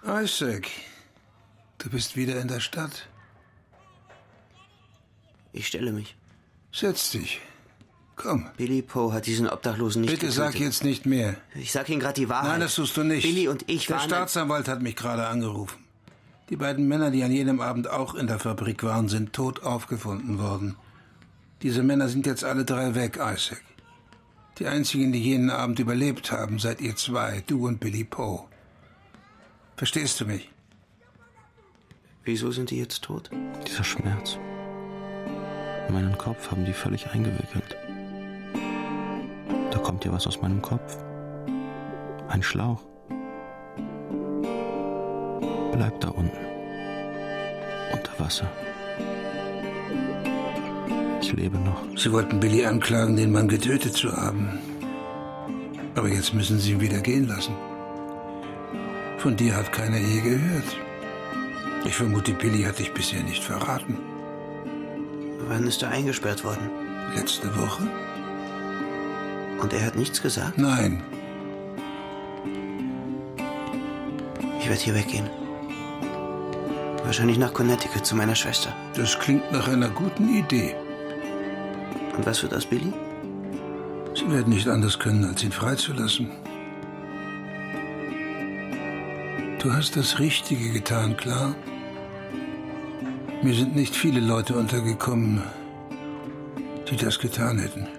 Isaac, du bist wieder in der Stadt. Ich stelle mich. Setz dich. Komm. Billy Poe hat diesen Obdachlosen nicht Bitte getötet. sag jetzt nicht mehr. Ich sag Ihnen gerade die Wahrheit. Nein, das tust du nicht. Billy und ich Der waren... Staatsanwalt hat mich gerade angerufen. Die beiden Männer, die an jenem Abend auch in der Fabrik waren, sind tot aufgefunden worden. Diese Männer sind jetzt alle 3 weg, Isaac. Die einzigen, die jenen Abend überlebt haben, seid ihr 2, du und Billy Poe. Verstehst du mich? Wieso sind die jetzt tot? Dieser Schmerz. Meinen Kopf haben die völlig eingewickelt. Da kommt ja was aus meinem Kopf. Ein Schlauch. Bleib da unten. Unter Wasser. Ich lebe noch. Sie wollten Billy anklagen, den Mann getötet zu haben. Aber jetzt müssen sie ihn wieder gehen lassen. Von dir hat keiner je gehört. Ich vermute, Billy hat dich bisher nicht verraten. Wann ist er eingesperrt worden? Letzte Woche? Und er hat nichts gesagt? Nein. Ich werde hier weggehen. Wahrscheinlich nach Connecticut zu meiner Schwester. Das klingt nach einer guten Idee. Und was wird aus Billy? Sie werden nicht anders können, als ihn freizulassen. Du hast das Richtige getan, klar? Mir sind nicht viele Leute untergekommen, die das getan hätten.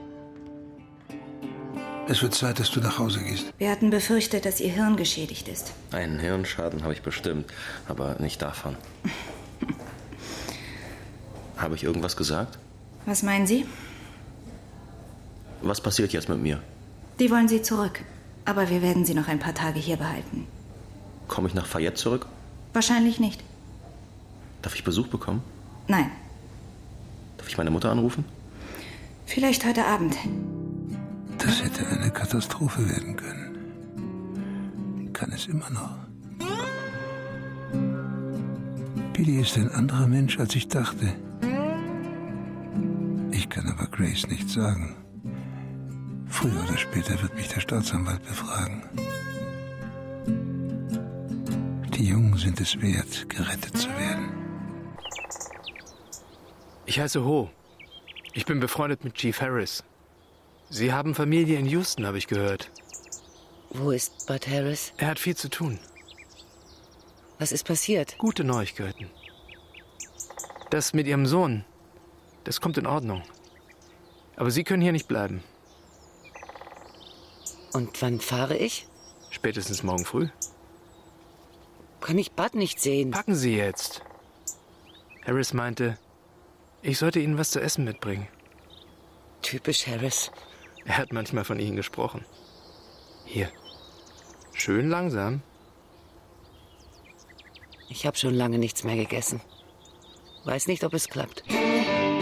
Es wird Zeit, dass du nach Hause gehst. Wir hatten befürchtet, dass Ihr Hirn geschädigt ist. Einen Hirnschaden habe ich bestimmt, aber nicht davon. Habe ich irgendwas gesagt? Was meinen Sie? Was passiert jetzt mit mir? Die wollen Sie zurück. Aber wir werden Sie noch ein paar Tage hier behalten. Komme ich nach Fayette zurück? Wahrscheinlich nicht. Darf ich Besuch bekommen? Nein. Darf ich meine Mutter anrufen? Vielleicht heute Abend. Das hätte eine Katastrophe werden können. Kann es immer noch. Billy ist ein anderer Mensch, als ich dachte. Ich kann aber Grace nichts sagen. Früher oder später wird mich der Staatsanwalt befragen. Die Jungen sind es wert, gerettet zu werden. Ich heiße Ho. Ich bin befreundet mit Chief Harris. Sie haben Familie in Houston, habe ich gehört. Wo ist Bud Harris? Er hat viel zu tun. Was ist passiert? Gute Neuigkeiten. Das mit Ihrem Sohn, das kommt in Ordnung. Aber Sie können hier nicht bleiben. Und wann fahre ich? Spätestens morgen früh. Kann ich Bud nicht sehen? Packen Sie jetzt. Harris meinte, ich sollte Ihnen was zu essen mitbringen. Typisch Harris. Er hat manchmal von Ihnen gesprochen. Hier. Schön langsam. Ich habe schon lange nichts mehr gegessen. Weiß nicht, ob es klappt.